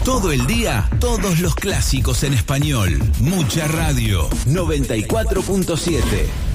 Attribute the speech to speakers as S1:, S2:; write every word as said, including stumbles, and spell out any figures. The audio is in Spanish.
S1: Todo el día, todos los clásicos en español. Mucha radio. noventa y cuatro punto siete.